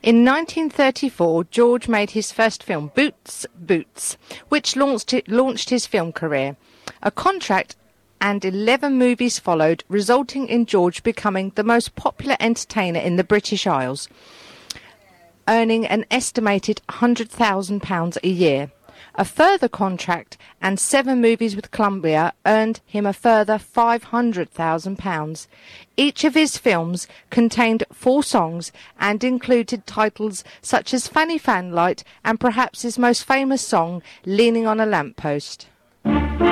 In 1934, George made his first film, Boots, Boots, which launched his film career. A contract and 11 movies followed, resulting in George becoming the most popular entertainer in the British Isles, earning an estimated £100,000 a year. A further contract and 7 movies with Columbia earned him a further £500,000. Each of his films contained 4 songs and included titles such as Fanny Fanlight and perhaps his most famous song, Leaning on a Lamppost.